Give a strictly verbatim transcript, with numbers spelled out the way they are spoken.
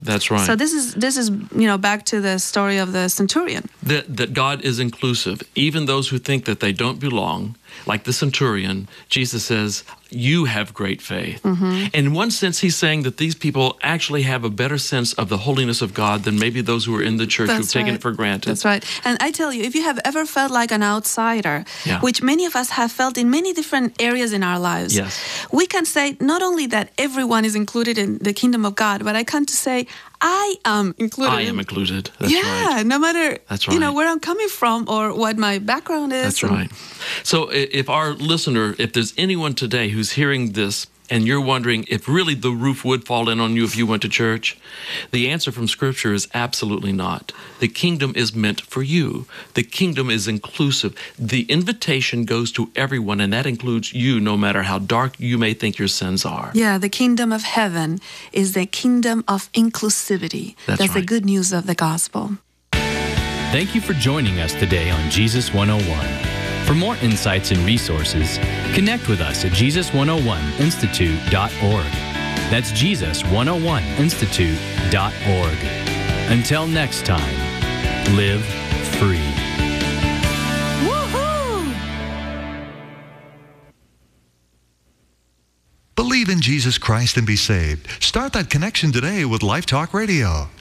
That's right. So this is, this is you know, back to the story of the centurion. That, that God is inclusive. Even those who think that they don't belong, like the centurion, Jesus says, you have great faith. Mm-hmm. And in one sense, he's saying that these people actually have a better sense of the holiness of God than maybe those who are in the church That's who've taken right. it for granted. That's right. And I tell you, if you have ever felt like an outsider, Yeah. which many of us have felt in many different areas in our lives, Yes. we can say not only that everyone is included in the kingdom of God, but I come to say, I am included. I am included. That's yeah, right. no matter That's you know right. where I'm coming from or what my background is. That's and- right. So i- if our listener, if there's anyone today who's hearing this and you're wondering if really the roof would fall in on you if you went to church, the answer from Scripture is absolutely not. The kingdom is meant for you. The kingdom is inclusive. The invitation goes to everyone, and that includes you, no matter how dark you may think your sins are. Yeah, the kingdom of heaven is the kingdom of inclusivity. That's That's the right. good news of the gospel. Thank you for joining us today on Jesus one oh one. For more insights and resources, connect with us at Jesus one oh one institute dot org. That's Jesus one oh one institute dot org. Until next time, live free. Woohoo! Believe in Jesus Christ and be saved. Start that connection today with Life Talk Radio.